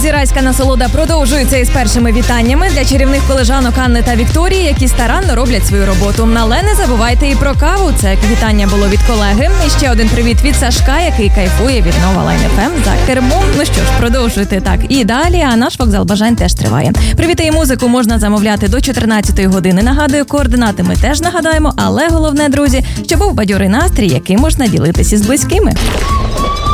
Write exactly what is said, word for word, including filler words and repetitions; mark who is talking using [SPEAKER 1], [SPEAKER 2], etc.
[SPEAKER 1] Друзі, райська насолода продовжується із першими вітаннями для чарівних колежанок Анни та Вікторії, які старанно роблять свою роботу. Але не забувайте і про каву. Це вітання було від колеги. І ще один привіт від Сашка, який кайфує від Нова Лайн еф ем за кермом. Ну що ж, продовжуйте так і далі, а наш вокзал бажань теж триває. Привіти і музику можна замовляти до чотирнадцятої години. Нагадую, координати ми теж нагадаємо, але головне, друзі, що був бадьорий настрій, який можна ділитися з близькими.